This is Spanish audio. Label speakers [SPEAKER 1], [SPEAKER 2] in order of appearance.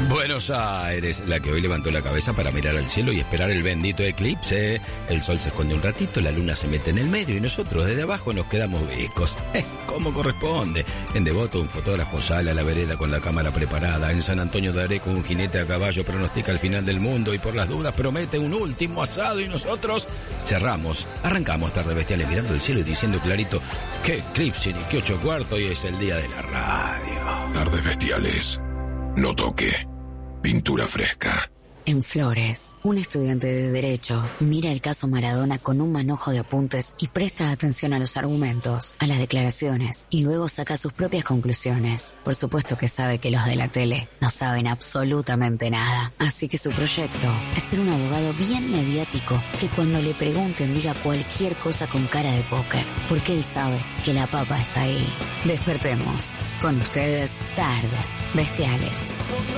[SPEAKER 1] Buenos Aires, la que hoy levantó la cabeza para mirar al cielo y esperar el bendito eclipse. El sol se esconde un ratito, la luna se mete en el medio y nosotros desde abajo nos quedamos viscos. Como corresponde. En Devoto, un fotógrafo sale a la vereda con la cámara preparada. En San Antonio de Areco, un jinete a caballo pronostica el final del mundo y por las dudas promete un último asado y nosotros cerramos. Arrancamos Tardes Bestiales mirando el cielo y diciendo clarito: ¡qué eclipse ni qué 8:15! Y es el día de la radio.
[SPEAKER 2] Tardes Bestiales. No toque. Pintura fresca.
[SPEAKER 3] En Flores, un estudiante de Derecho mira el caso Maradona con un manojo de apuntes y presta atención a los argumentos, a las declaraciones, y luego saca sus propias conclusiones. Por supuesto que sabe que los de la tele no saben absolutamente nada. Así que su proyecto es ser un abogado bien mediático que cuando le pregunten diga cualquier cosa con cara de póker, porque él sabe que la papa está ahí. Despertemos. Con ustedes, Tardes Bestiales.